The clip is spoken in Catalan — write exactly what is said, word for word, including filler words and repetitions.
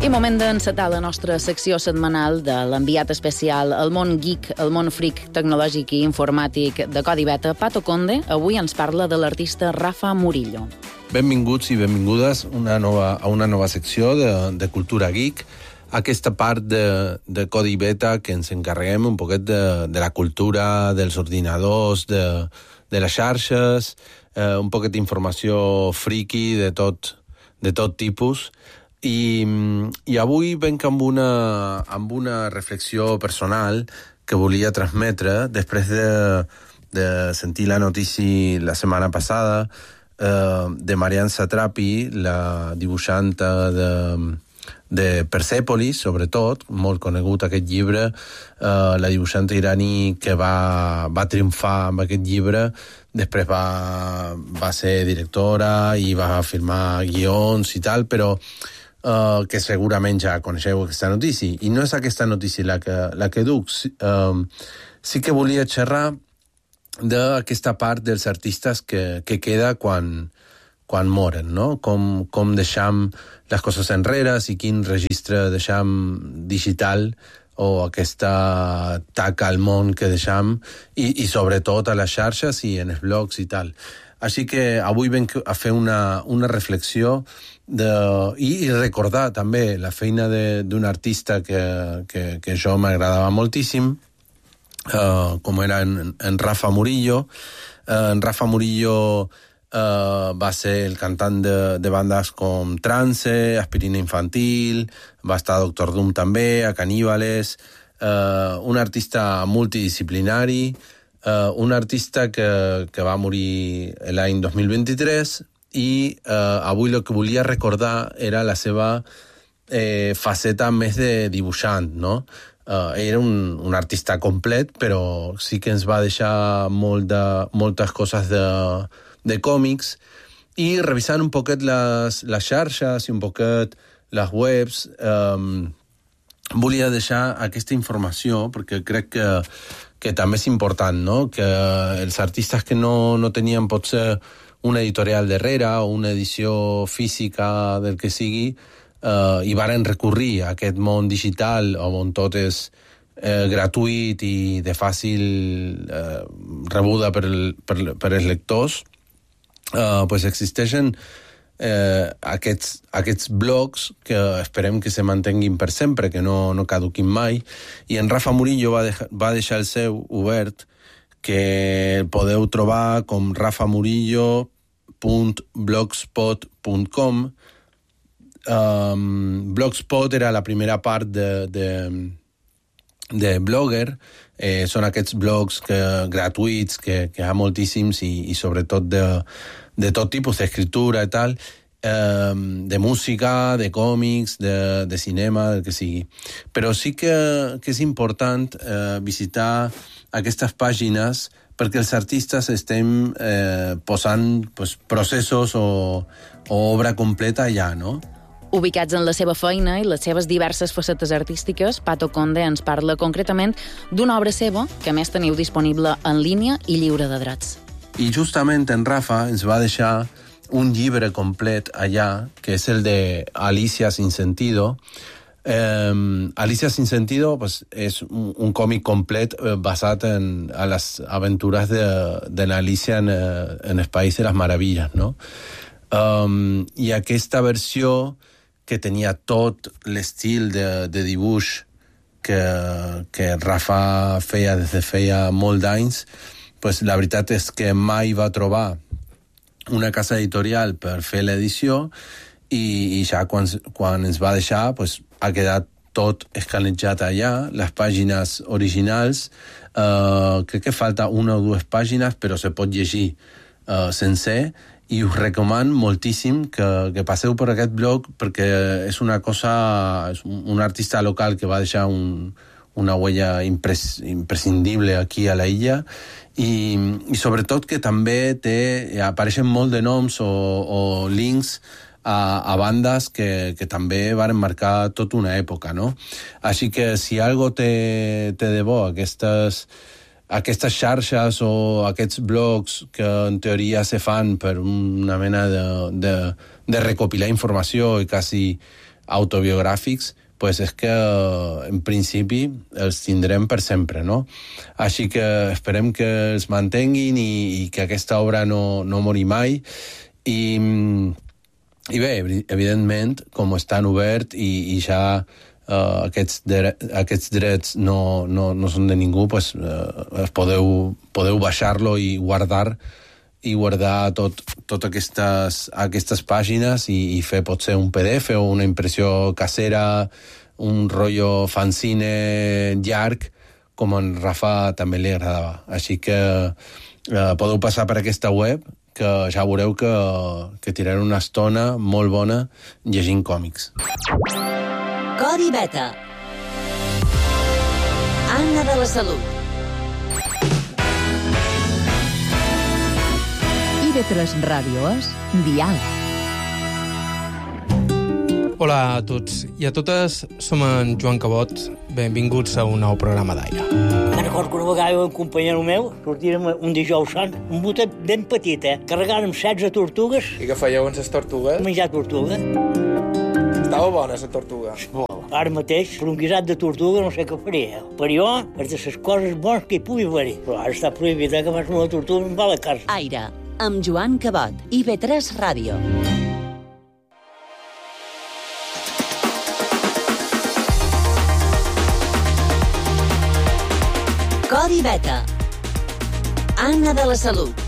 I moment d'encetar la nostra secció setmanal de l'enviat especial al món geek, al món freak tecnològic i informàtic de Codi Beta, Pato Conde. Avui ens parla de l'artista Rafa Murillo. Benvinguts i benvingudes una nova, a una nova secció de, de cultura geek. Aquesta part de, de Codi Beta que ens encarreguem un poquet de, de la cultura, dels ordinadors, de, de les xarxes, eh, un poquet d'informació friki de tot, de tot tipus. I, i avui venc amb una, amb una reflexió personal que volia transmetre després de, de sentir la notícia la setmana passada eh, de Marianne Satrapi, la dibuixanta de, de Persepolis, sobretot, molt conegut aquest llibre, eh, la dibuixanta iraní que va, va triomfar amb aquest llibre. Després va, va ser directora i va firmar guions i tal, però Uh, que segurament ja coneixeu aquesta notícia. I no és aquesta notícia la que, la que duc. Uh, sí que volia xerrar d'aquesta part dels artistes que, que queda quan, quan moren, no? Com, com deixam les coses enrere i quin registre deixam digital o aquesta taca al món que deixam i, i sobretot a les xarxes i en els blogs i tal. Així que avui venc a fer una, una reflexió de, i, i recordar també la feina d'un artista que, que, que jo m'agradava moltíssim, uh, com era en, en Rafa Murillo. Uh, en Rafa Murillo uh, va ser el cantant de, de bandes com Trance, Aspirina Infantil, va estar a Doctor Doom també, a Caníbales, uh, un artista multidisciplinari, Uh, un artista que, que va morir l'any dos mil vint-i-tres i uh, avui el que volia recordar era la seva eh, faceta més de dibuixant, no? Uh, era un, un artista complet, però sí que ens va deixar molt de, moltes coses de, de còmics i revisant un poquet les, les xarxes i un poquet les webs, um, volia deixar aquesta informació perquè crec que que també és important, no? Que els artistes que no, no tenien potser una editorial darrere o una edició física del que sigui, eh, i varen recurrir a aquest món digital on tot és eh, gratuït i de fàcil eh, rebuda per, el, per, per els lectors, eh, pues existeixen Eh, aquests, aquests blogs que esperem que se mantenguin per sempre, que no, no caduquin mai, i en Rafa Murillo va, deja, va deixar el seu obert, que el podeu trobar com rafa murillo punt blogspot punt com. um, Blogspot era la primera part de, de, de Blogger. Eh, són aquests blogs que, gratuïts que, que hi ha moltíssims i, i sobretot de de tot tipus d'escriptura i tal, eh, de música, de còmics, de, de cinema, del que sigui. Però sí que, que és important eh, visitar aquestes pàgines perquè els artistes estem eh, posant pues, processos o, o obra completa allà, no? Ubicats en la seva feina i les seves diverses facetes artístiques, Pato Conde ens parla concretament d'una obra seva que a més teniu disponible en línia i lliure de drets. I justament en Rafa ens va deixar un llibre complet allà, que és el de Alicia sin Sentido. Eh, Alicia sin Sentido pues, és un, un còmic complet eh, basat en a les aventures de, de l'Alicia en, eh, en el País de les Meravilles, no? Um, I aquesta versió que tenia tot l'estil de, de dibuix que, que Rafa feia des de feia molt d'anys, pues la veritat és que mai va trobar una casa editorial per fer l'edició i, i ja quan, quan ens va deixar pues, ha quedat tot escanejat allà, les pàgines originals, uh, crec que falta una o dues pàgines però se pot llegir uh, sencer i us recoman moltíssim que, que passeu per aquest blog perquè és una cosa, és un, un artista local que va deixar un, una huella impres, imprescindible aquí a la illa i, i sobretot que també té, apareixen molt de noms o, o links a, a bandes que, que també van marcar tota una època, no? Així que si algo té, té de bo aquestes, aquestes xarxes o aquests blogs que en teoria se fan per una mena de, de, de recopilar informació i quasi autobiogràfics, pues és que, en principi, els tindrem per sempre, no? Així que esperem que els mantenguin i, i que aquesta obra no, no mori mai. I, i bé, evidentment, com estan obert i, i ja uh, aquests, dre aquests drets no, no, no són de ningú, pues, uh, podeu, podeu baixar-lo i guardar i guardar tot, tot aquestes, aquestes pàgines i, i fer potser un P D F o una impressió casera, un rotllo fanzine llarg, com en Rafa també li agradava. Així que eh, podeu passar per aquesta web, que ja veureu que, que tiraré una estona molt bona llegint còmics. Codi Beta. Anna de la Salut. I ve tres Ràdio és Dial. Hola a tots i a totes, som en Joan Cabot. Benvinguts a un nou programa d'aire. Me'n recordo que una vegada un companyero meu sortirem un dijous sant, un botet ben petit, eh? Carregàrem setze tortugues. I què fèieu amb les tortugues? Menjar tortuga. Estava bona, la tortuga. Ara mateix, per un guisat de tortuga no sé què faria. Per jo, és de les coses bones que hi pugui haver. Però ara està prohibit, eh, que fas una tortuga i em va a la casa. Aire, amb Joan Cabot. I ve tres Ràdio. Codi Beta. Anna de la Salut.